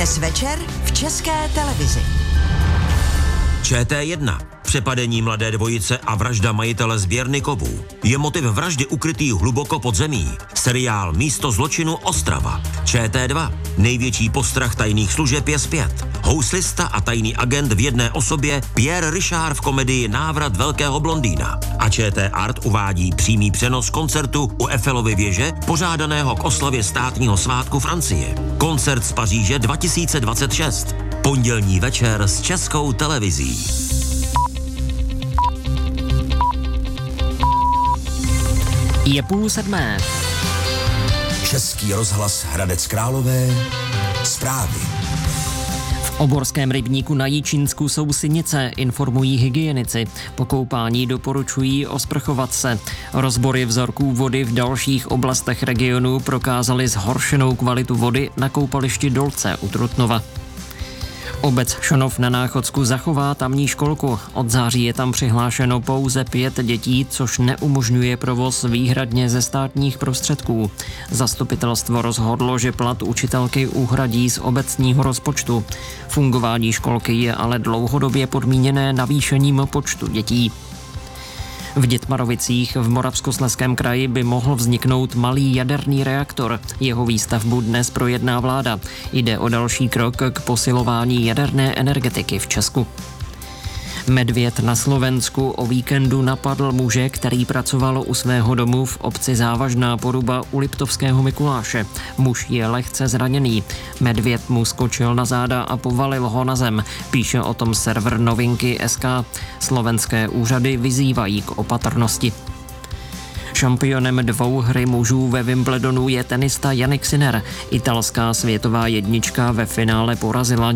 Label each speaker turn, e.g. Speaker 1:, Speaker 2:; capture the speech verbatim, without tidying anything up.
Speaker 1: Dnes večer v České televizi.
Speaker 2: Č T jedna. Přepadení mladé dvojice a vražda majitele sběrny kovů. Je motiv vraždy ukrytý hluboko pod zemí. Seriál Místo zločinu Ostrava. Č T dva. Největší postrach tajných služeb je zpět. Houslista a tajný agent v jedné osobě Pierre Richard v komedii Návrat velkého blondýna. A Č T Art uvádí přímý přenos koncertu u Eiffelovy věže, pořádaného k oslavě státního svátku Francie. Koncert z Paříže dva tisíce dvacet šest. Pondělní večer s Českou televizí.
Speaker 3: Je půl sedmé.
Speaker 4: Český rozhlas Hradec Králové. Zprávy.
Speaker 3: V Oborském rybníku na Jičínsku jsou sinice, informují hygienici. Po koupání doporučují osprchovat se. Rozbory vzorků vody v dalších oblastech regionu prokázaly zhoršenou kvalitu vody na koupališti Dolce u Trutnova. Obec Šonov na Náchodsku zachová tamní školku. Od září je tam přihlášeno pouze pět dětí, což neumožňuje provoz výhradně ze státních prostředků. Zastupitelstvo rozhodlo, že plat učitelky uhradí z obecního rozpočtu. Fungování školky je ale dlouhodobě podmíněné navýšením počtu dětí. V Dětmarovicích v Moravskoslezském kraji by mohl vzniknout malý jaderný reaktor. Jeho výstavbu dnes projedná vláda. Jde o další krok k posilování jaderné energetiky v Česku. Medvěd na Slovensku o víkendu napadl muže, který pracoval u svého domu v obci Závažná Poruba u Liptovského Mikuláše. Muž je lehce zraněný. Medvěd mu skočil na záda a povalil ho na zem. Píše o tom server Novinky tečka es ká. Slovenské úřady vyzývají k opatrnosti. Šampionem dvouhry mužů ve Wimbledonu je tenista Jannik Sinner. Italská světová jednička ve finále porazila